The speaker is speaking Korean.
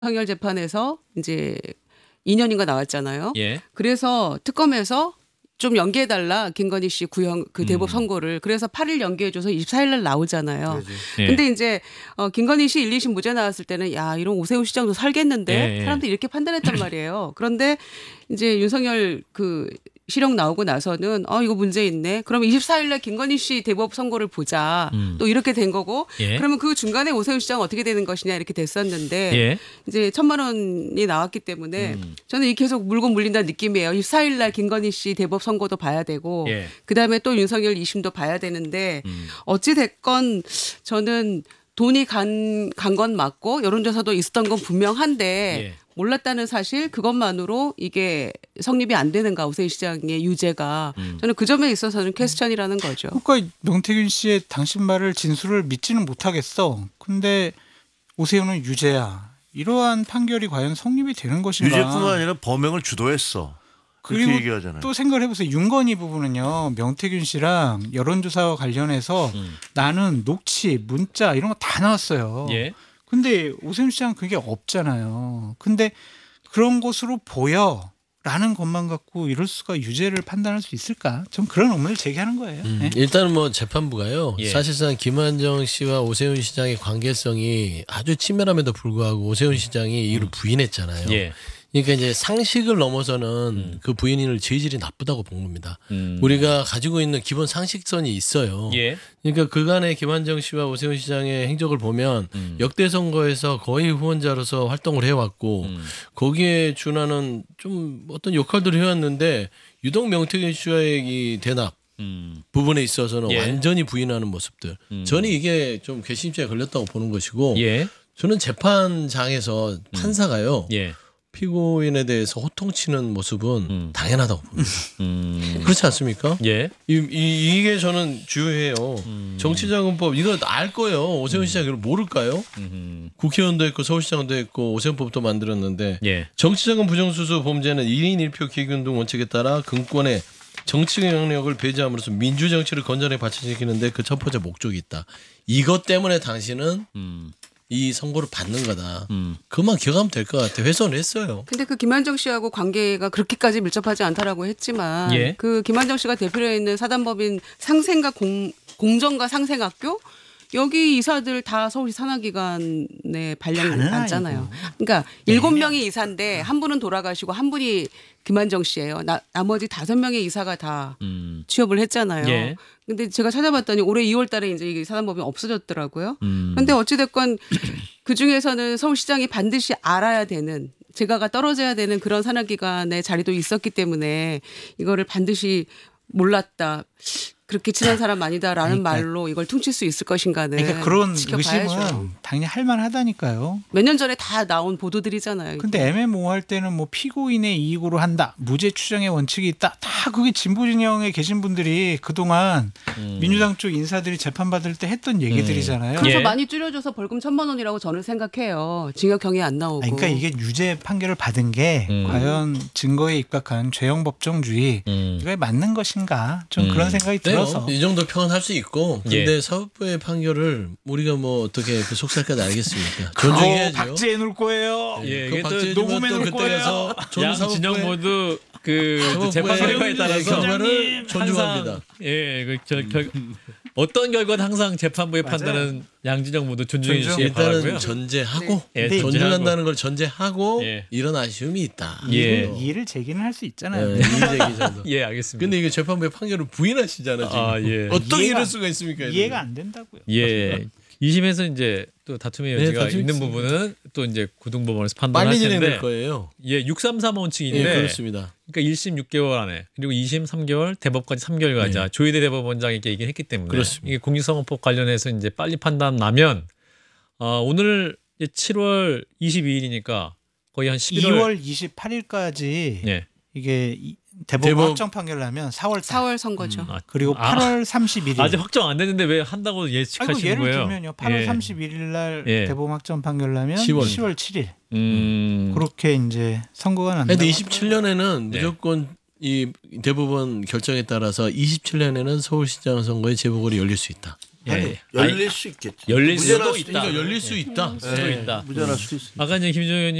윤석열 재판에서 이제 2년인가 나왔잖아요. 예. 그래서 특검에서 좀 연기해달라 김건희 씨 구형 그 대법 선고를 그래서 8일 연기해줘서 24일 날 나오잖아요. 예. 근데 이제 김건희 씨 1, 2심 무죄 나왔을 때는 야 이런 오세훈 시장도 살겠는데 예. 사람들이 이렇게 판단했단 말이에요. 그런데 이제 윤석열 그 실형 나오고 나서는 이거 문제 있네. 그럼 24일 날 김건희 씨 대법 선고를 보자. 또 이렇게 된 거고. 예. 그러면 그 중간에 오세훈 시장 어떻게 되는 것이냐 이렇게 됐었는데 예. 이제 1,000만 원이 나왔기 때문에 저는 이 계속 물고 물린다는 느낌이에요. 24일 날 김건희 씨 대법 선고도 봐야 되고 예. 그다음에 또 윤석열 2심도 봐야 되는데 어찌 됐건 저는 돈이 간 건 맞고 여론조사도 있었던 건 분명한데 예. 몰랐다는 사실 그것만으로 이게 성립이 안 되는가 오세훈 시장의 유죄가 저는 그 점에 있어서는 퀘스천이라는 거죠. 그러니까 명태균 씨의 당신 말을 진술을 믿지는 못하겠어. 근데 오세훈은 유죄야. 이러한 판결이 과연 성립이 되는 것인가. 유죄뿐만 아니라 범행을 주도했어. 그렇게 그리고 얘기하잖아요. 또 생각을 해보세요. 윤건희 부분은요. 명태균 씨랑 여론조사와 관련해서 나는 녹취, 문자 이런 거 다 나왔어요. 예. 근데 오세훈 씨장은 그게 없잖아요. 근데 그런 것으로 보여라는 것만 갖고 이럴 수가 유죄를 판단할 수 있을까? 전 그런 의문을 제기하는 거예요. 네. 일단은 뭐 재판부가요. 예. 사실상 김한정 씨와 오세훈 시장의 관계성이 아주 치밀함에도 불구하고 오세훈 시장이 이를 부인했잖아요. 예. 그러니까 이제 상식을 넘어서는 그 부인을 죄질이 나쁘다고 본 겁니다. 우리가 가지고 있는 기본 상식선이 있어요. 예. 그러니까 그간의 김한정 씨와 오세훈 시장의 행적을 보면 역대 선거에서 거의 후원자로서 활동을 해왔고 거기에 준하는 좀 어떤 역할들을 해왔는데 유독 명태균 씨와의 이 대납 부분에 있어서는 예. 완전히 부인하는 모습들. 저는 이게 좀 괘씸죄에 걸렸다고 보는 것이고 예. 저는 재판장에서 판사가요. 예. 피고인에 대해서 호통치는 모습은 당연하다고 봅니다. 그렇지 않습니까? 예. 이게 저는 주요해요. 정치자금법 이거 알 거예요. 오세훈 시장 이걸 모를까요? 국회의원도 했고 서울시장도 했고 오세훈법도 만들었는데 예. 정치자금 부정수수 범죄는 1인 1표 기획운동 원칙에 따라 정권의 정치 영역을 배제함으로써 민주정치를 건전하게 발전시키는데 그 첫 번째 목적이 있다. 이것 때문에 당신은 이 선고를 받는 거다. 그만 기억하면 될 것 같아요. 훼손을 했어요. 근데 그 김한정 씨하고 관계가 그렇게까지 밀접하지 않다라고 했지만 예. 그 김한정 씨가 대표로 있는 사단법인 상생과 공정과 상생학교 여기 이사들 다 서울시 산하기관에 발령받잖아요. 그러니까 7명이 이사인데 한 분은 돌아가시고 한 분이 김한정 씨예요. 나머지 5명의 이사가 다 취업을 했잖아요. 예. 근데 제가 찾아봤더니 올해 2월 달에 이제 이 사단법인이 없어졌더라고요. 그런데 어찌됐건 그중에서는 서울시장이 반드시 알아야 되는 재가가 떨어져야 되는 그런 산하기관의 자리도 있었기 때문에 이거를 반드시 몰랐다. 그렇게 친한 사람 아니다라는 말로 이걸 퉁칠 수 있을 것인가는 그러니까 그런 지켜봐야죠. 의심은 당연히 할 만하다니까요. 몇 년 전에 다 나온 보도들이잖아요. 근데 애매모호할 때는 뭐 피고인의 이익으로 한다. 무죄 추정의 원칙이 있다. 다 그게 진보 진영에 계신 분들이 그동안 민주당 쪽 인사들이 재판받을 때 했던 얘기들이잖아요. 그래서 예. 많이 줄여줘서 벌금 1,000만 원이라고 저는 생각해요. 징역형이 안 나오고. 그러니까 이게 유죄 판결을 받은 게 과연 증거에 입각한 죄형 법정주의 이거에 맞는 것인가 좀 그런 생각이 네, 들어서 이 정도 평은 할 수 있고 근데 예. 사법부의 판결을 우리가 뭐 어떻게 그 속살까지 알겠습니까? 그거 존중해야죠. 박제해 놓을 거예요. 예, 그 이게 또 박제해 녹음해 주면 또 놓을 그때 가서 양 진영 모두 그 사법부의 재판 결과에 따라서 결과를 존중합니다. 항상, 예, 어떤 결과는 항상 재판부의 판단은 양진영 모두 존중해 주시기 일단은 바라고요. 전제하고 예, 존중한다는 걸 전제하고 예. 이런 아쉬움이 있다. 예. 이해를 제기는 할 수 있잖아요. 예, 이의제기 정도. 예, 알겠습니다. 근데 이게 재판부의 판결을 부인하시잖아요. 지금. 아, 예. 어떻게 이해가- 이럴 수가 있습니까? 이해가 안 된다고요. 예. 2심에서 이제 또 다툼의 여지가 다툼이 있는 있습니다. 부분은 또 이제 고등법원에서 판단할 빨리 텐데. 진행될 거예요. 예, 633 원칙인데. 예, 그렇습니다. 그러니까 1심 6개월 안에 그리고 2심 3개월, 대법까지 3개월 가자. 조희대 대법원장에게 얘기를 했기 때문에 그렇습니다. 이게 공직선거법 관련해서 이제 빨리 판단 나면 오늘 7월 22일이니까 거의 한 11월 2월 28일까지 예. 이게 대법원 대법- 확정 판결 나면 4월 4월 선거죠. 그리고 8월 31일. 아직 확정 안 됐는데 왜 한다고 아이고 예측하시는 예를 거예요? 들면요. 8월 예. 31일 날 예. 대법원 확정 판결 나면 10월. 10월 7일. 음. 그렇게 이제 선거가 난다. 근데 27년에는 네. 무조건 이 대법원 결정에 따라서 27년에는 서울시장 선거의 재보궐이 열릴 수 있다. 예. 열릴 수 있겠지. 열릴 무죄날 수도 수도 있다. 그러니까 열릴 수 있다. 수도 있다. 무죄날 수도 있어. 아까 이제 김종현